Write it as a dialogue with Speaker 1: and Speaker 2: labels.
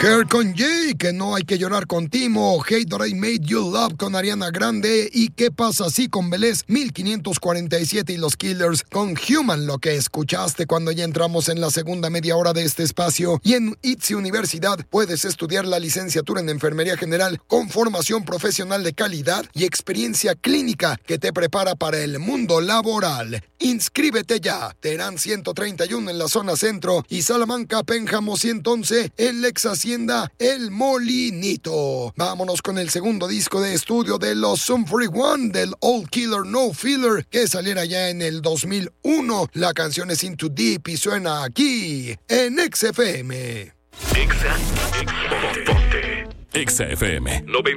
Speaker 1: Her con Jay, que no hay que llorar con Timo, Hate That I Made You Love con Ariana Grande y ¿Qué pasa si con Belés 1547 y los Killers con Human, lo que escuchaste cuando ya entramos en la segunda media hora de este espacio. Y en ITZY Universidad puedes estudiar la licenciatura en Enfermería General con formación profesional de calidad y experiencia clínica que te prepara para el mundo laboral. Inscríbete ya. Terán 131 en la zona centro y Salamanca Pénjamo 111 en la ex hacienda El Molinito. Vámonos con el segundo disco de estudio de los Sum 41 del All Killer No Filler que saliera ya en el 2001. La canción es Into Deep y suena aquí en XFM.
Speaker 2: XFM.